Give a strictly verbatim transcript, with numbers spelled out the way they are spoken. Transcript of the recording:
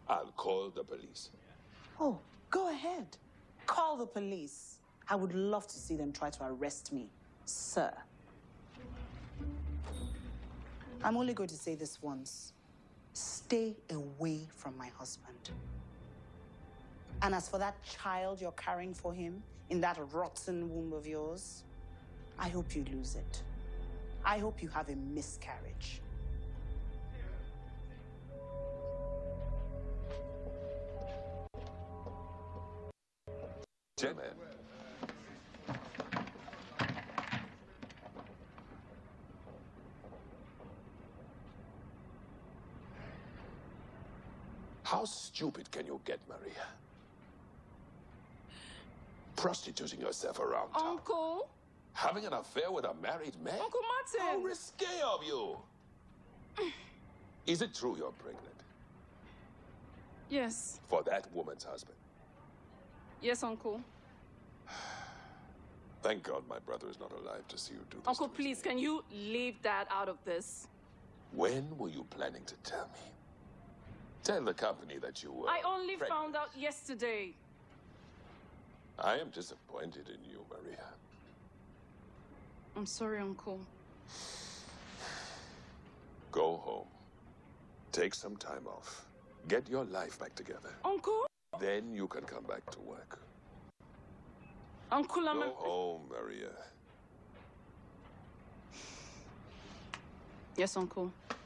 I'll call the police. Oh, go ahead. Call the police. I would love to see them try to arrest me, sir. I'm only going to say this once. Stay away from my husband. And as for that child you're carrying for him in that rotten womb of yours, I hope you lose it. I hope you have a miscarriage. Gentlemen. How stupid can you get, Maria? Prostituting yourself around town. Uncle? Having an affair with a married man? Uncle Martin! How risque of you! Is it true you're pregnant? Yes. For that woman's husband? Yes, Uncle. Thank God my brother is not alive to see you do this. Uncle, please, can you leave Dad out of this? When were you planning to tell me? Tell the company that you were I only pregnant. found out yesterday. I am disappointed in you, Maria. I'm sorry, Uncle. Go home. Take some time off. Get your life back together. Uncle? Then you can come back to work. Uncle, I'm... Go home, Maria. Yes, Uncle.